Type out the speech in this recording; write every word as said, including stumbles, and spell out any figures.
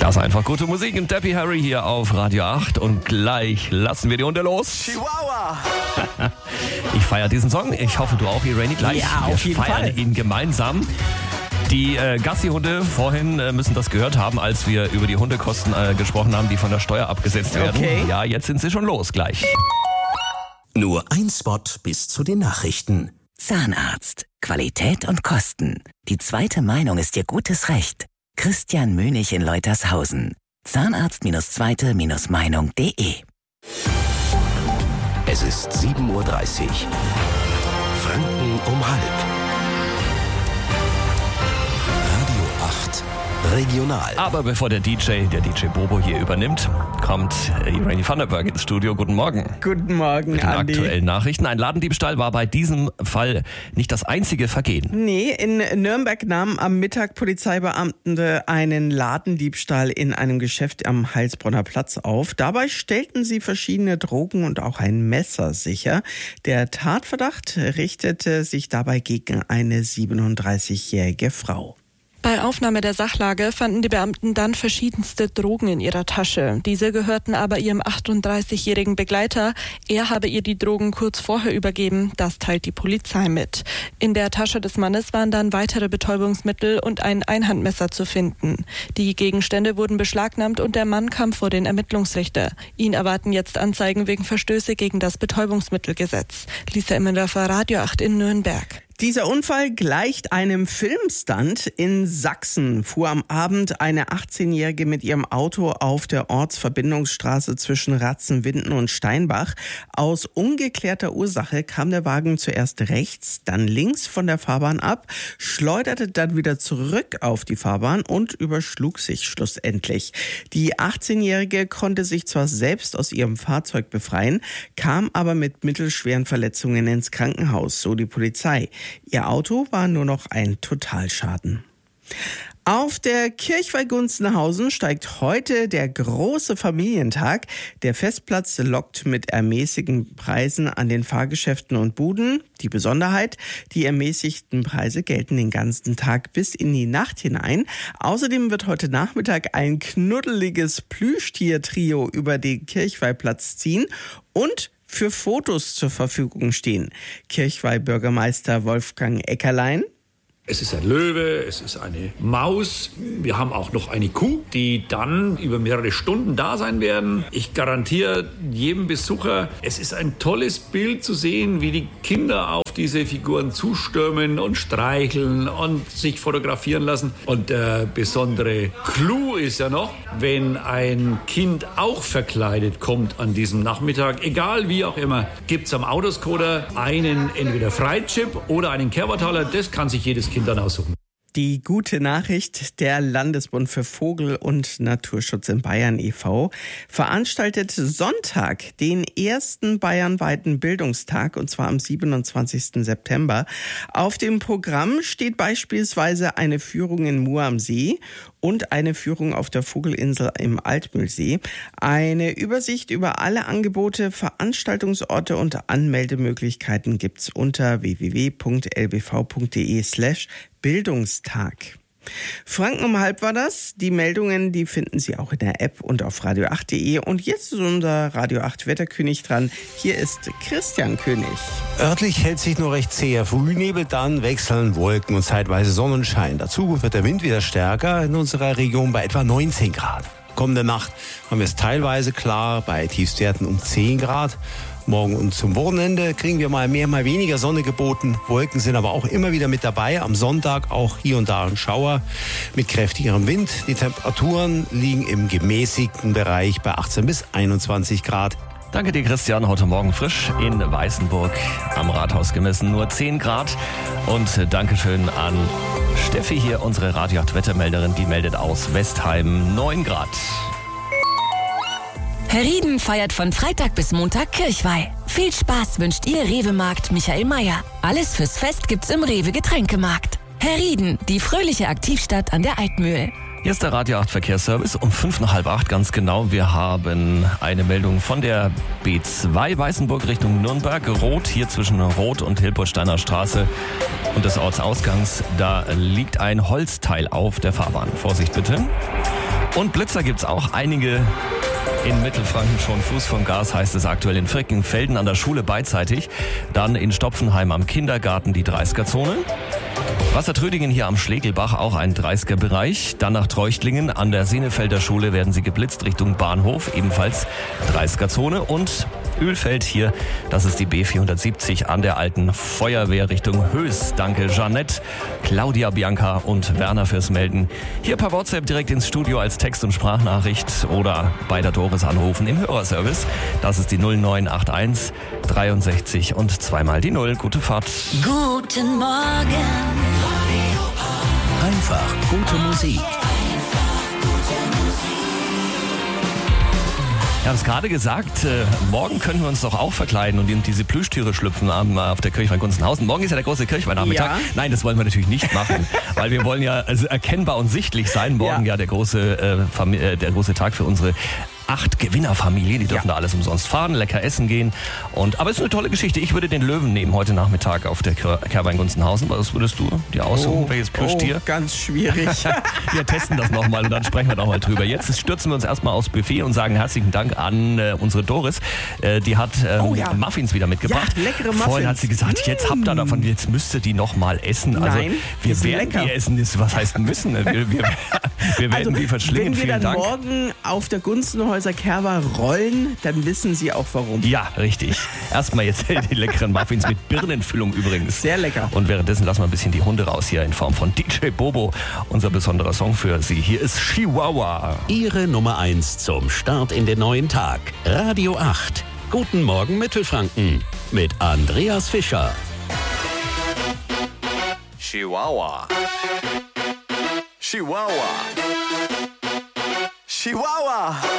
Das ist einfach gute Musik im Debbie Harry hier auf Radio acht und gleich lassen wir die Hunde los. Chihuahua! Ich feiere diesen Song. Ich hoffe, du auch, Irene, gleich. Ja, auf wir jeden feiern Fall. ihn gemeinsam. Die äh, Gassi-Hunde vorhin äh, müssen das gehört haben, als wir über die Hundekosten äh, gesprochen haben, die von der Steuer abgesetzt werden. Okay. Ja, jetzt sind sie schon los gleich. Nur ein Spot bis zu den Nachrichten. Zahnarzt. Qualität und Kosten. Die zweite Meinung ist Ihr gutes Recht. Christian Mönig in Leutershausen. Zahnarzt-zweite-Meinung punkt de. Es ist sieben Uhr dreißig. Franken um halb. Radio acht. Regional. Aber bevor der D J, der D J Bobo hier übernimmt, kommt Irene Vanderberg ins Studio. Guten Morgen. Guten Morgen, Mit den Andi. aktuellen Nachrichten. Ein Ladendiebstahl war bei diesem Fall nicht das einzige Vergehen. Nee, in Nürnberg nahmen am Mittag Polizeibeamte einen Ladendiebstahl in einem Geschäft am Heilsbronner Platz auf. Dabei stellten sie verschiedene Drogen und auch ein Messer sicher. Der Tatverdacht richtete sich dabei gegen eine siebenunddreißigjährige Frau. Bei Aufnahme der Sachlage fanden die Beamten dann verschiedenste Drogen in ihrer Tasche. Diese gehörten aber ihrem achtunddreißigjährigen Begleiter. Er habe ihr die Drogen kurz vorher übergeben. Das teilt die Polizei mit. In der Tasche des Mannes waren dann weitere Betäubungsmittel und ein Einhandmesser zu finden. Die Gegenstände wurden beschlagnahmt und der Mann kam vor den Ermittlungsrichter. Ihn erwarten jetzt Anzeigen wegen Verstöße gegen das Betäubungsmittelgesetz. Lisa Immendorfer, Radio acht in Nürnberg. Dieser Unfall gleicht einem Filmstunt. In Sachsen fuhr am Abend eine achtzehnjährige mit ihrem Auto auf der Ortsverbindungsstraße zwischen Ratzenwinden und Steinbach. Aus ungeklärter Ursache kam der Wagen zuerst rechts, dann links von der Fahrbahn ab, schleuderte dann wieder zurück auf die Fahrbahn und überschlug sich schlussendlich. Die achtzehnjährige konnte sich zwar selbst aus ihrem Fahrzeug befreien, kam aber mit mittelschweren Verletzungen ins Krankenhaus, so die Polizei. Ihr Auto war nur noch ein Totalschaden. Auf der Kirchweih Gunzenhausen steigt heute der große Familientag. Der Festplatz lockt mit ermäßigten Preisen an den Fahrgeschäften und Buden. Die Besonderheit, die ermäßigten Preise gelten den ganzen Tag bis in die Nacht hinein. Außerdem wird heute Nachmittag ein knuddeliges Plüschtier-Trio über den Kirchweihplatz ziehen und für Fotos zur Verfügung stehen. Kirchweih-Bürgermeister Wolfgang Eckerlein. Es ist ein Löwe, es ist eine Maus. Wir haben auch noch eine Kuh, die dann über mehrere Stunden da sein werden. Ich garantiere jedem Besucher, es ist ein tolles Bild zu sehen, wie die Kinder auf diese Figuren zustürmen und streicheln und sich fotografieren lassen. Und der besondere Clou ist ja noch, wenn ein Kind auch verkleidet kommt an diesem Nachmittag, egal wie auch immer, gibt es am Autoscoder einen entweder Freichip oder einen Kerbataler. Das kann sich jedes Kind dann aussuchen. Die gute Nachricht, der Landesbund für Vogel- und Naturschutz in Bayern e V veranstaltet Sonntag den ersten bayernweiten Bildungstag, und zwar am siebenundzwanzigsten September. Auf dem Programm steht beispielsweise eine Führung in Mur am See und eine Führung auf der Vogelinsel im Altmühlsee. Eine Übersicht über alle Angebote, Veranstaltungsorte und Anmeldemöglichkeiten gibt's unter w w w punkt l b v punkt de slash Bildungstag. Franken um halb war das. Die Meldungen, die finden Sie auch in der App und auf radio acht punkt de. Und jetzt ist unser Radio acht Wetterkönig dran. Hier ist Christian König. Örtlich hält sich nur recht zäher Frühnebel, dann wechseln Wolken und zeitweise Sonnenschein. Dazu wird der Wind wieder stärker in unserer Region bei etwa neunzehn Grad. Kommende Nacht haben wir es teilweise klar bei Tiefstwerten um zehn Grad. Morgen und zum Wochenende kriegen wir mal mehr, mal weniger Sonne geboten. Wolken sind aber auch immer wieder mit dabei. Am Sonntag auch hier und da ein Schauer mit kräftigerem Wind. Die Temperaturen liegen im gemäßigten Bereich bei achtzehn bis einundzwanzig Grad. Danke dir, Christian. Heute Morgen frisch in Weißenburg am Rathaus gemessen. Nur zehn Grad. Und Dankeschön an Steffi hier, unsere Radio acht Wettermelderin. Die meldet aus Westheim neun Grad. Herrieden feiert von Freitag bis Montag Kirchweih. Viel Spaß wünscht Ihr Rewe-Markt Michael Mayer. Alles fürs Fest gibt's im Rewe-Getränkemarkt. Herrieden, die fröhliche Aktivstadt an der Altmühl. Hier ist der Radio acht Verkehrsservice um fünf nach halb acht ganz genau. Wir haben eine Meldung von der B zwei Weißenburg Richtung Nürnberg. Rot hier zwischen Rot und Hilpoltsteiner Straße und des Ortsausgangs. Da liegt ein Holzteil auf der Fahrbahn. Vorsicht bitte. Und Blitzer gibt's auch einige in Mittelfranken schon. Fuß vom Gas heißt es aktuell in Frickenfelden an der Schule beidseitig. Dann in Stopfenheim am Kindergarten die dreißiger-Zone. Wassertrödingen hier am Schlegelbach, auch ein dreißiger-Bereich. Dann nach Treuchtlingen an der Senefelder Schule werden sie geblitzt Richtung Bahnhof, ebenfalls dreißiger-Zone. Und Ölfeld hier, das ist die B vierhundertsiebzig an der alten Feuerwehr Richtung Höß. Danke Jeanette, Claudia, Bianca und Werner fürs Melden. Hier per WhatsApp direkt ins Studio als Text- und Sprachnachricht oder bei der Doris anrufen im Hörerservice. Das ist die null neun acht eins dreiundsechzig und zweimal die Null. Gute Fahrt. Guten Morgen. Einfach gute Musik. Ich habe es gerade gesagt, äh, morgen können wir uns doch auch verkleiden und in diese Plüschtüre schlüpfen am, äh, auf der Kirchweih Gunzenhausen. Morgen ist ja der große Kirchweih-Nachmittag. Ja. Nein, das wollen wir natürlich nicht machen, weil wir wollen ja also erkennbar und sichtlich sein. Morgen ja, ja der, große, äh, Fam- äh, der große Tag für unsere acht Gewinnerfamilien. Die dürfen ja da alles umsonst fahren, lecker essen gehen. Und, aber es ist eine tolle Geschichte. Ich würde den Löwen nehmen heute Nachmittag auf der Kirchweih Gunzenhausen. Was würdest du dir aussuchen? Oh, Welches Plüschtier? Oh, ganz schwierig. Wir testen das nochmal und dann sprechen wir nochmal drüber. Jetzt stürzen wir uns erstmal aufs Buffet und sagen herzlichen Dank an äh, unsere Doris. Äh, die hat ähm, Oh ja. Muffins wieder mitgebracht. Ja, leckere Muffins. Vorhin hat sie gesagt, jetzt habt ihr davon, jetzt müsst ihr die nochmal essen. Also Nein, die wir sind werden lecker. die essen. Das, was heißt müssen? Wir, wir, wir werden Also, die verschlingen. wenn wir Vielen dann Dank. morgen auf der Gunzenhäuser Kerber rollen, dann wissen Sie auch warum. Ja, richtig. Erstmal jetzt die leckeren Muffins mit Birnenfüllung übrigens. Sehr lecker. Und währenddessen lassen wir ein bisschen die Hunde raus hier in Form von D J Bobo. Unser besonderer Song für Sie. Hier ist Chihuahua. Ihre Nummer eins zum Start in den neuen Tag. Radio acht. Guten Morgen Mittelfranken. Mit Andreas Fischer. Chihuahua. Chihuahua. Chihuahua.